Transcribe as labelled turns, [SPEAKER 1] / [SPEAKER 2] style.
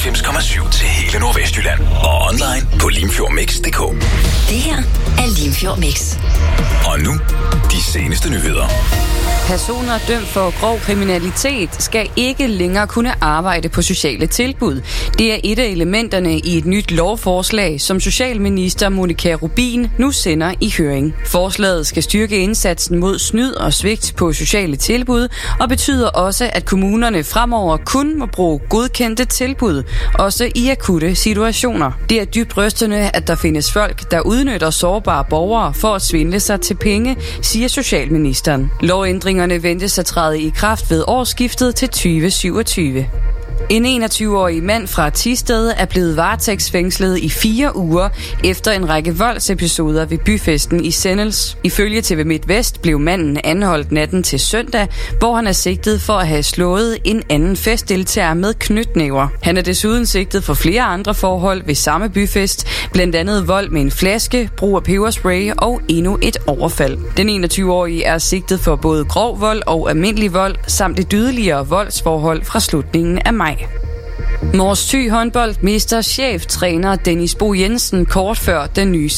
[SPEAKER 1] 95,7 til hele Nordvestjylland. Og online på limfjordmix.dk.
[SPEAKER 2] Det her er Limfjord Mix.
[SPEAKER 1] Og nu, de seneste nyheder.
[SPEAKER 3] Personer dømt for grov kriminalitet skal ikke længere kunne arbejde på sociale tilbud. Det er et af elementerne i et nyt lovforslag, som socialminister Monica Rubin nu sender i høring. Forslaget skal styrke indsatsen mod snyd og svigt på sociale tilbud, og betyder også, at kommunerne fremover kun må bruge godkendte tilbud, også i akutte situationer. Det er dybt rystende, at der findes folk, der udnytter sårbare borgere for at svindle sig til penge, siger socialministeren. Lovændringerne ventes at træde i kraft ved årsskiftet til 2027. En 21-årig mand fra Thisted er blevet varetægtsfængslet i 4 uger efter en række voldsepisoder ved byfesten i Sennels. Ifølge TV MidtVest blev manden anholdt natten til søndag, hvor han er sigtet for at have slået en anden festdeltager med knytnæver. Han er desuden sigtet for flere andre forhold ved samme byfest, blandt andet vold med en flaske, brug af peberspray og endnu et overfald. Den 21-årige er sigtet for både grov vold og almindelig vold, samt et yderligere voldsforhold fra slutningen af maj. Mors Thy håndbold mister cheftræner Dennis Bo Jensen kort før den nye